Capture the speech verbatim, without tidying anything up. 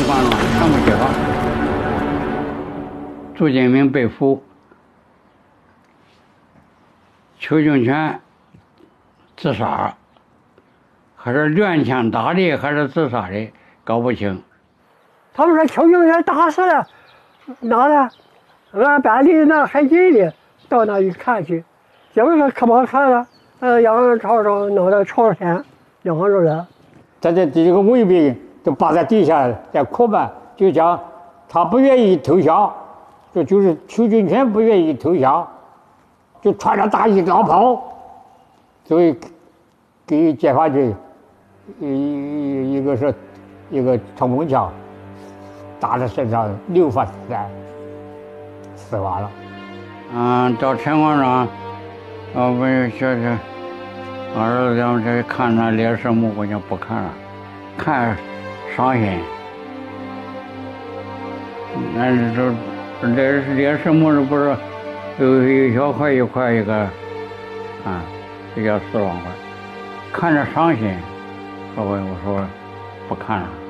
惯了，上不去了。朱建明被俘，邱俊全自杀，还是乱枪打的，还是自杀的，搞不清。 他们说邱俊全打死了，哪呢？俺班里那还近的，到那去看去，结果说可不好看了，呃，仰着朝上脑袋朝天，仰着了。 他这这个卫兵就扒在底下在哭吧，就讲他不愿意投降，这就是邱俊全不愿意投降，就穿着大衣长袍，所以给解放军一一个是一个冲锋枪打在身上，六发子弹死亡了。 嗯，到陈广场，我们说是我儿子咱这看那烈士墓，我就不看了，看伤心。那这烈烈士墓这不是有一小块一块一个啊，这叫四万块，看着伤心。说我我说不看了。